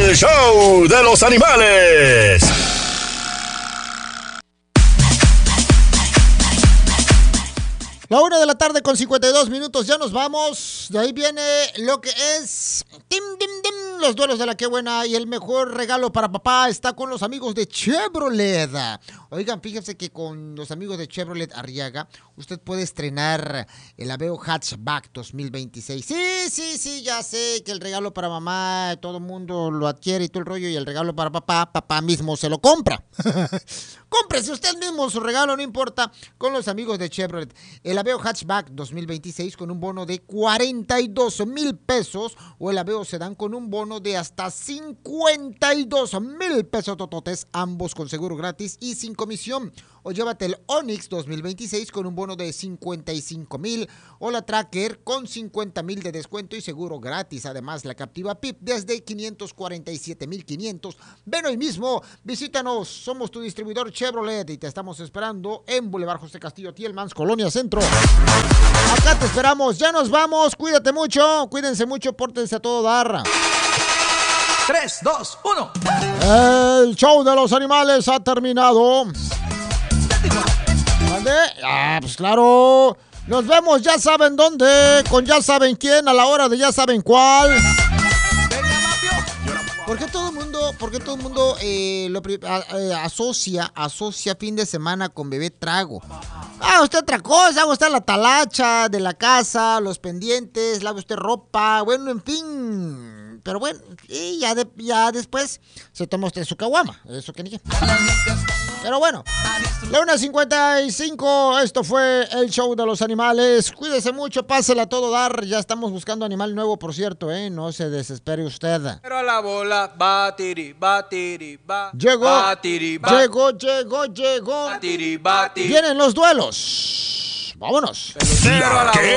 El show de los animales. La 1:52 p.m, ya nos vamos. De ahí viene lo que es los duelos de la que buena. Y el mejor regalo para papá está con los amigos de Chevrolet. Oigan, fíjense que con los amigos de Chevrolet Arriaga, usted puede estrenar el Aveo Hatchback 2026. Sí, ya sé que el regalo para mamá, todo el mundo lo adquiere y todo el rollo. Y el regalo para papá mismo se lo compra. Cómprese usted mismo su regalo, no importa, con los amigos de Chevrolet. El Aveo Hatchback 2026 con un bono de 42,000 pesos o el Aveo Sedán con un bono de hasta 52,000 pesos tototes, ambos con seguro gratis y sin comisión. O llévate el Onix 2026 con un bono de 55,000 o la Tracker con 50,000 de descuento y seguro gratis. Además, la Captiva PIP desde 547,500. Ven hoy mismo, visítanos, somos tu distribuidor Chevrolet y te estamos esperando en Boulevard José Castillo Tielmans, Colonia Centro. Acá te esperamos, ya nos vamos, cuídate mucho, cuídense mucho, pórtense a todo dar. 3, 2, 1. El show de los animales ha terminado. ¿Dónde? Pues claro. Nos vemos, ya saben dónde, con ya saben quién, a la hora de ya saben cuál. ¿Por qué todo el mundo asocia fin de semana con beber trago? Usted otra cosa, haga usted la talacha de la casa, los pendientes, lave usted ropa, bueno, en fin. Pero bueno, y ya después se toma usted su caguama, eso que dije. Pero bueno, la 1:55, esto fue el show de los animales. Cuídese mucho, pásela a todo dar. Ya estamos buscando animal nuevo, por cierto, no se desespere usted. Pero la bola, batiri, batiri, ba. Llegó, batiri, ba. llegó. Batiri, batiri. Vienen los duelos. Vámonos. La que